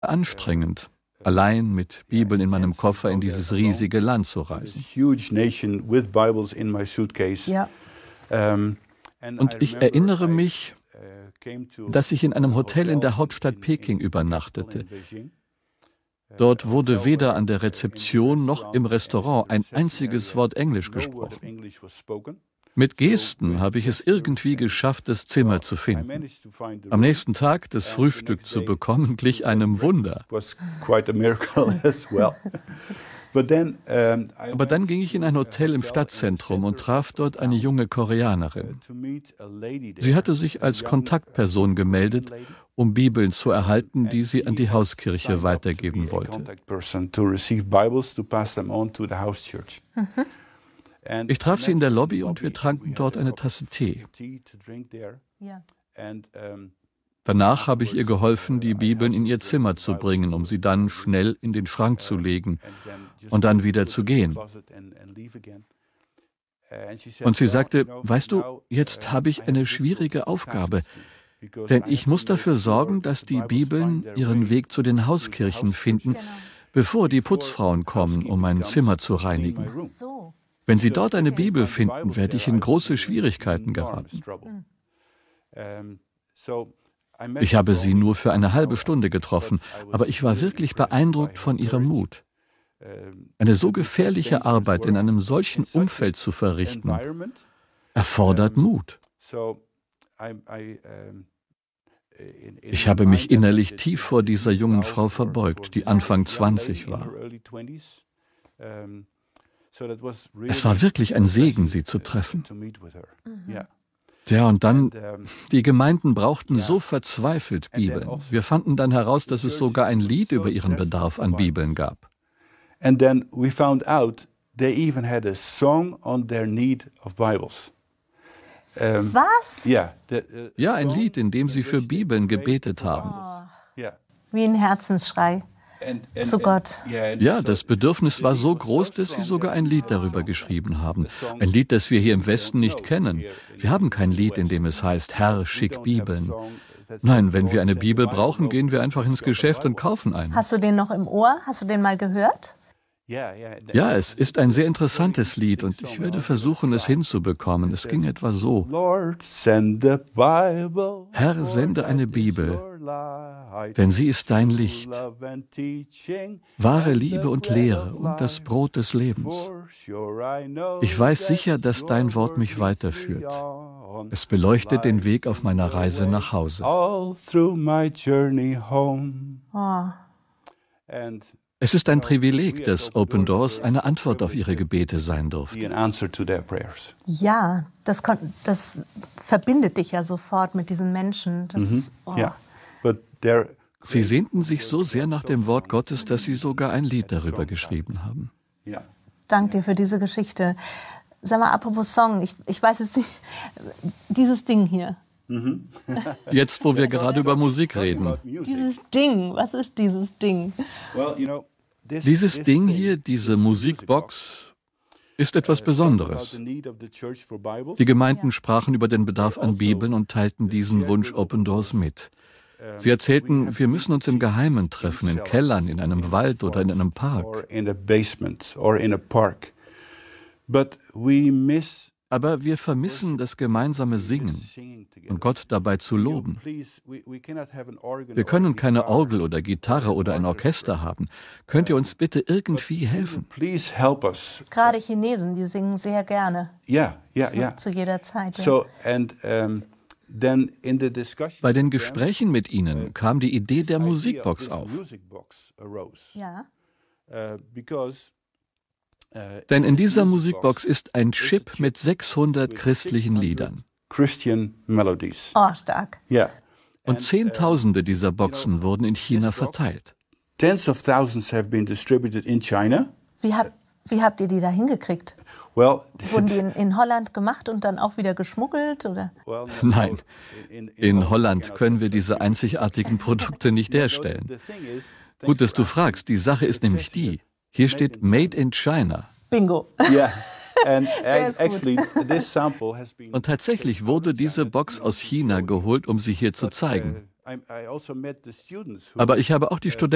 Anstrengend, allein mit Bibeln in meinem Koffer in dieses riesige Land zu reisen. Ja. Und ich erinnere mich, dass ich in einem Hotel in der Hauptstadt Peking übernachtete. Dort wurde weder an der Rezeption noch im Restaurant ein einziges Wort Englisch gesprochen. Mit Gesten habe ich es irgendwie geschafft, das Zimmer zu finden. Am nächsten Tag das Frühstück zu bekommen, glich einem Wunder. Aber dann ging ich in ein Hotel im Stadtzentrum und traf dort eine junge Koreanerin. Sie hatte sich als Kontaktperson gemeldet, um Bibeln zu erhalten, die sie an die Hauskirche weitergeben wollte. Ich traf sie in der Lobby und wir tranken dort eine Tasse Tee. Danach habe ich ihr geholfen, die Bibeln in ihr Zimmer zu bringen, um sie dann schnell in den Schrank zu legen und dann wieder zu gehen. Und sie sagte, weißt du, jetzt habe ich eine schwierige Aufgabe, denn ich muss dafür sorgen, dass die Bibeln ihren Weg zu den Hauskirchen finden, bevor die Putzfrauen kommen, um mein Zimmer zu reinigen. Wenn sie dort eine Bibel finden, werde ich in große Schwierigkeiten geraten. Ich habe sie nur für eine halbe Stunde getroffen, aber ich war wirklich beeindruckt von ihrem Mut. Eine so gefährliche Arbeit in einem solchen Umfeld zu verrichten, erfordert Mut. Ich habe mich innerlich tief vor dieser jungen Frau verbeugt, die Anfang 20 war. Es war wirklich ein Segen, sie zu treffen. Ja, und dann, die Gemeinden brauchten so verzweifelt Bibeln. Wir fanden dann heraus, dass es sogar ein Lied über ihren Bedarf an Bibeln gab. And then we found out they even had a song on their need of Bibles. Was? Ja, ein Lied, in dem sie für Bibeln gebetet haben. Wie ein Herzensschrei zu Gott. Ja, das Bedürfnis war so groß, dass sie sogar ein Lied darüber geschrieben haben. Ein Lied, das wir hier im Westen nicht kennen. Wir haben kein Lied, in dem es heißt, Herr, schick Bibeln. Nein, wenn wir eine Bibel brauchen, gehen wir einfach ins Geschäft und kaufen eine. Hast du den noch im Ohr? Hast du den mal gehört? Ja, es ist ein sehr interessantes Lied und ich werde versuchen, es hinzubekommen. Es ging etwa so. Herr, sende eine Bibel, denn sie ist dein Licht, wahre Liebe und Lehre und das Brot des Lebens. Ich weiß sicher, dass dein Wort mich weiterführt. Es beleuchtet den Weg auf meiner Reise nach Hause. Oh. Es ist ein Privileg, dass Open Doors eine Antwort auf ihre Gebete sein durfte. Ja, das verbindet dich ja sofort mit diesen Menschen. Das ist, Sie sehnten sich so sehr nach dem Wort Gottes, dass sie sogar ein Lied darüber geschrieben haben. Dank dir für diese Geschichte. Sag mal, apropos Song, ich weiß es nicht, dieses Ding hier. Jetzt, wo wir gerade über Musik reden. Dieses Ding, was ist dieses Ding? Dieses Ding hier, diese Musikbox, ist etwas Besonderes. Die Gemeinden sprachen über den Bedarf an Bibeln und teilten diesen Wunsch Open Doors mit. Sie erzählten, wir müssen uns im Geheimen treffen, in Kellern, in einem Wald oder in einem Park. Aber wir vermissen das gemeinsame Singen und Gott dabei zu loben. Wir können keine Orgel oder Gitarre oder ein Orchester haben. Könnt ihr uns bitte irgendwie helfen? Gerade Chinesen, die singen sehr gerne. Ja. Zu jeder Zeit. Ja. Bei den Gesprächen mit ihnen kam die Idee der Musikbox auf. Ja. Denn in dieser Musikbox ist ein Chip mit 600 christlichen Liedern. Oh, stark. Und Zehntausende dieser Boxen wurden in China verteilt. Wie habt ihr die da hingekriegt? Wurden die in Holland gemacht und dann auch wieder geschmuggelt? Oder? Nein, in Holland können wir diese einzigartigen Produkte nicht herstellen. Gut, dass du fragst, die Sache ist nämlich die. Hier steht Made in China. Bingo. Und tatsächlich wurde diese Box aus China geholt, um sie hier zu zeigen. Aber ich habe auch die Studenten